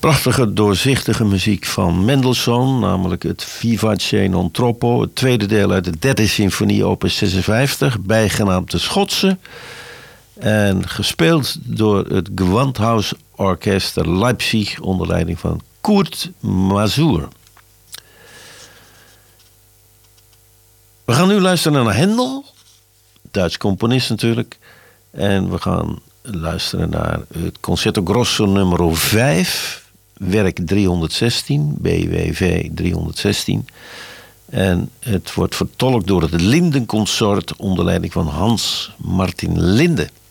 Prachtige, doorzichtige muziek van Mendelssohn, namelijk het Vivace non troppo, het tweede deel uit de derde symfonie, opus 56, bijgenaamd de Schotse. En gespeeld door het Gewandhausorchester Leipzig onder leiding van Kurt Masur. We gaan nu luisteren naar Händel, Duits componist natuurlijk. En we gaan luisteren naar het Concerto Grosso nummer 5, werk 316, BWV 316. En het wordt vertolkt door het Lindenconsort onder leiding van Hans Martin Linde.